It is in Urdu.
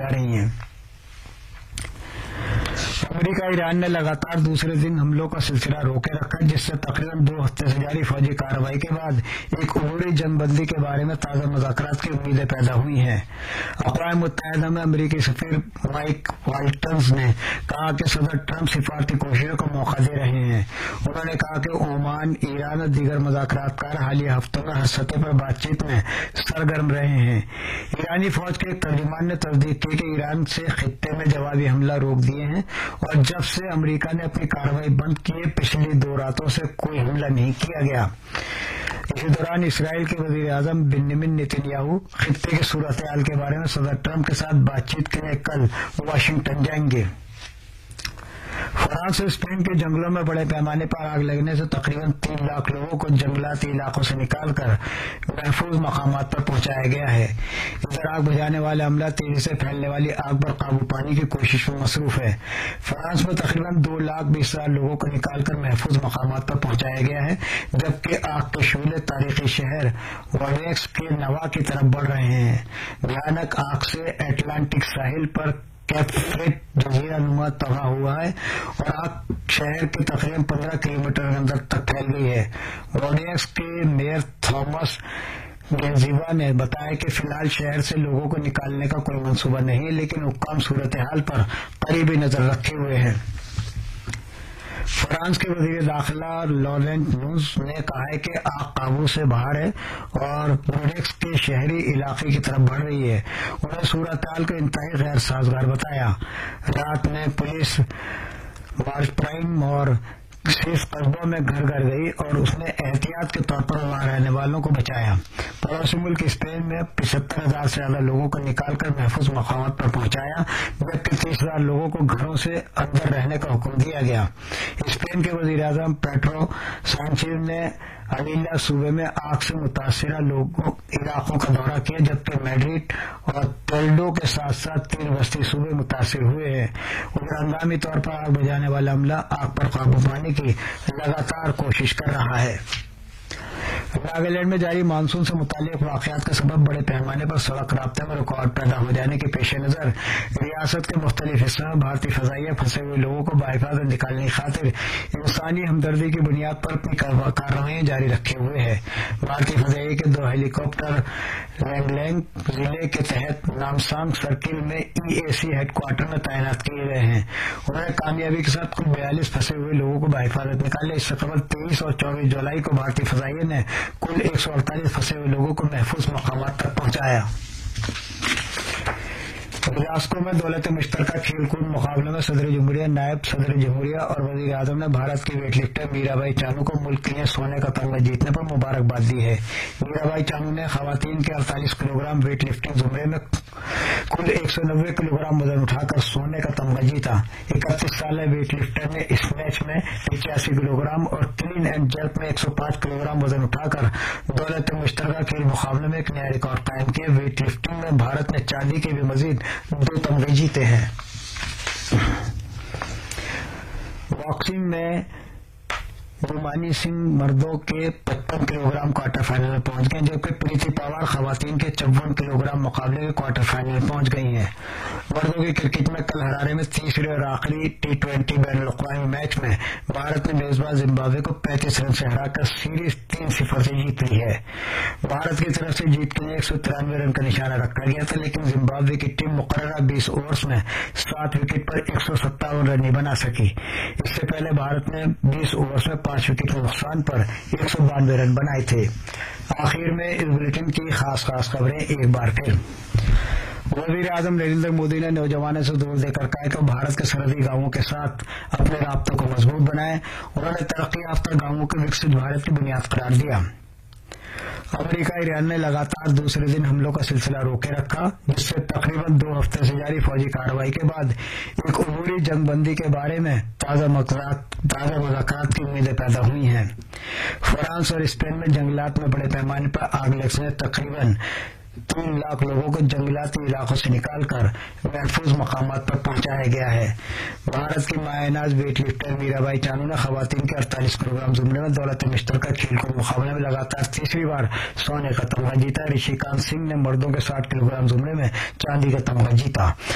جا رہی ہیں۔ امریکہ ایران نے لگاتار دوسرے دن حملوں کا سلسلہ روکے رکھا، جس سے تقریباً 2 ہفتے سے جاری فوجی کارروائی کے بعد ایک عبوری جنگ بندی کے بارے میں تازہ مذاکرات کی امیدیں پیدا ہوئی ہیں۔ اقوام متحدہ میں امریکی سفیر مائک والٹرز نے کہا کہ صدر ٹرمپ سفارتی کوششوں کو موقع دے رہے ہیں۔ انہوں نے کہا کہ عمان، ایران اور دیگر مذاکرات کار حالیہ ہفتوں میں ہر سطح پر بات چیت میں سرگرم رہے ہیں۔ ایرانی فوج کے ایک ترجمان نے تصدیق کی کہ ایران سے خطے میں جوابی حملہ روک دیے ہیں، اور جب سے امریکہ نے اپنی کارروائی بند کی ہے، پچھلی 2 راتوں سے کوئی حملہ نہیں کیا گیا۔ اسی دوران اسرائیل کے وزیر اعظم بنیامین نیتن یاہو خطے کی صورتحال کے بارے میں صدر ٹرمپ کے ساتھ بات چیت کے لیے کل واشنگٹن جائیں گے۔ فرانس اور اسپین کے جنگلوں میں بڑے پیمانے پر آگ لگنے سے تقریباً 3 لاکھ لوگوں کو جنگلاتی علاقوں سے نکال کر محفوظ مقامات پر پہنچایا گیا ہے۔ ادھر آگ بجھانے والے عملہ تیزی سے پھیلنے والی آگ پر قابو پانے کی کوشش میں مصروف ہے۔ فرانس میں تقریباً 2,20,000 لوگوں کو نکال کر محفوظ مقامات پر پہنچایا گیا ہے، جبکہ آگ کے شعلے تاریخی شہر وارسا کے نواح کی طرف بڑھ رہے ہیں۔ بھیانک آگ سے اٹلانٹک ساحل پر کیپ فریٹ جزیرہ نما تباہ ہوا ہے، اور آگ شہر کے تقریباً 15 کلومیٹر اندر تک پھیل گئی ہے۔ وارسا کے میئر تھامس گینزیوا نے بتایا کہ فی الحال شہر سے لوگوں کو نکالنے کا کوئی منصوبہ نہیں ہے، لیکن حکام صورتحال پر قریبی نظر رکھے ہوئے ہیں۔ فرانس کے وزیر داخلہ لورینٹ نوز نے کہا ہے کہ آگ قابو سے باہر ہے اور وارسا کے شہری علاقے کی طرف بڑھ رہی ہے۔ انہوں نے صورتحال کو انتہائی غیر سازگار بتایا۔ رات میں پولیس مارشپرائم اور صرف قصبوں میں گھر گئی اور اس نے احتیاط کے طور پر وہاں رہنے والوں کو بچایا۔ پڑوسی ملک اسپین میں 75,000 سے زیادہ لوگوں کو نکال کر محفوظ مقامات پر پہنچایا، جبکہ 30,000 لوگوں کو گھروں سے اندر رہنے کا حکم دیا گیا۔ اسپین کے وزیر اعظم پیڈرو سانچیز نے اویلا صوبے میں آگ سے متاثرہ علاقوں کا دورہ کیا، جبکہ میڈرڈ اور ٹولیڈو کے ساتھ ساتھ 3 وسطی صوبے متاثر ہوئے ہیں۔ ادھر ہنگامی طور پر آگ بجھانے والا عملہ آگ پر قابو پانے کی لگاتار کوشش کر رہا ہے۔ ناگالینڈ میں جاری مانسون سے متعلق واقعات کا سبب بڑے پیمانے پر سڑک رابطے میں رکاوٹ پیدا ہو جانے کے پیش نظر ریاست کے مختلف حصوں میں بھارتی فضائیہ پھنسے ہوئے لوگوں کو بحفاظت نکالنے کی خاطر انسانی ہمدردی کی بنیاد پر اپنی کارروائیاں جاری رکھے ہوئے ہے۔ بھارتی فضائیہ کے 2 ہیلی کاپٹر لینگلینگ ضلع کے تحت نامسانگ سرکل میں EAC ہیڈ کوارٹر میں تعینات کیے گئے ہیں۔ انہوں نے کامیابی کے ساتھ کل 42 پھنسے ہوئے لوگوں کو بحفاظت نکالے۔ اس سے قبل 23 اور 24 جولائی کو بھارتی فضائیہ نے کل 148 پھنسے ہوئے لوگوں کو محفوظ مقامات تک پہنچایا۔ گلاسکو میں دولت مشترکہ کھیل کود مقابلوں میں صدر جمہوریہ، نائب صدر جمہوریہ اور وزیر اعظم نے بھارت کی ویٹ لفٹر میرا بائی چانو کو ملک کے لیے سونے کا تمغہ جیتنے پر مبارکباد دی ہے۔ میرا بائی چانو نے خواتین کے 48 کلو گرام ویٹ لفٹنگ زمرے میں کل 190 کلو گرام وزن اٹھا کر سونے کا تمغہ جیتا۔ 31 سالہ ویٹ لفٹر نے اس میچ میں 85 کلو گرام اور کلین اینڈ جرک میں 105 کلو گرام وزن اٹھا کر دولت مشترکہ کھیل مقابلے میں ایک نیا ریکارڈ قائم کیا۔ ویٹ لفٹنگ میں بھارت نے چاندی کے بھی مزید 2 تمغے جیتے ہیں۔ باکسنگ میں رومانی سنگھ مردوں کے 55 کلو گرام کوارٹر فائنل میں پہنچ گئے، جبکہ پریتی پوار خواتین کے 54 کلو گرام مقابلے کے کوارٹر فائنل میں پہنچ گئی ہیں۔ مردوں کی کرکٹ میں کل ہرارے میں تیسرے اور آخری T20 بین الاقوامی میچ میں بھارت نے میزبان زمبابوے کو 35 رن سے ہرا کر سیریز 3-0 سے جیت لی ہے۔ بھارت کی طرف سے جیت کے لیے 193 رن کا نشانہ رکھا گیا تھا، لیکن زمبابوے کی ٹیم مقررہ 20 اوورز میں 7 وکٹ پر 157 رن نہیں بنا سکی۔ اس سے پہلے بھارت نے 20 اوورز میں 5 وکٹ کے نقصان پر 192 رن بنائے تھے۔ آخر میں اس بلیٹن کی خاص خبریں ایک بار پھر۔ وزیر اعظم نریندر مودی نے نوجوانوں سے زور دے کر کہا کہ بھارت کے سرحدی گاؤں کے ساتھ اپنے رابطوں کو مضبوط بنائیں۔ انہوں نے ترقی یافتہ گاؤں کو وکست بھارت کی بنیاد قرار دیا۔ امریکہ ایران نے لگاتار دوسرے دن حملوں کا سلسلہ روکے رکھا، جس سے تقریباً 2 ہفتے سے جاری فوجی کارروائی کے بعد ایک عبوری جنگ بندی کے بارے میں تازہ مذاکرات کی امیدیں پیدا ہوئی ہیں۔ فرانس اور اسپین میں جنگلات میں بڑے پیمانے پر آگ لگنے سے تقریباً 3 لاکھ لوگوں کو جنگلاتی علاقوں سے نکال کر محفوظ مقامات پر پہنچایا گیا ہے۔ بھارت کی مایہ ناز ویٹ لفٹر میرا بائی چانو نے خواتین کے 48 کلو گرام زمرے میں دولت مشترکہ کھیل کود مقابلے میں لگاتار تیسری بار سونے کا تمغہ جیتا۔ رشی کانت سنگھ نے مردوں کے 60 کلو گرام زمرے میں چاندی کا تمغہ جیتا۔